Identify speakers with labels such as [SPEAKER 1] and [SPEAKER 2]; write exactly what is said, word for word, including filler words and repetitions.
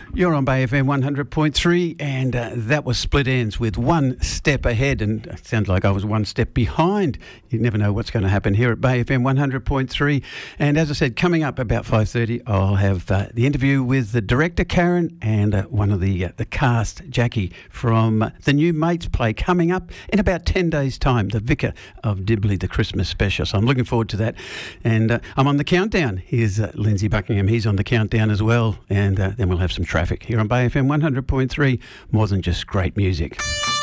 [SPEAKER 1] You're on Bay F M one hundred point three, and uh, that was Split Ends with One Step Ahead, and it sounds like I was one step behind. You never know what's going to happen here at Bay F M one hundred point three. And as I said, coming up about five thirty, I'll have uh, the interview with the director, Karen, and uh, one of the uh, the cast, Jackie, from uh, the new Mates play coming up in about ten days' time, The Vicar of Dibley, the Christmas special. So I'm looking forward to that. And uh, I'm on the countdown. Here's uh, Lindsay Buckingham. He's on the countdown as well. And uh, then we'll have some traffic here on Bay F M one hundred point three. More than just great music.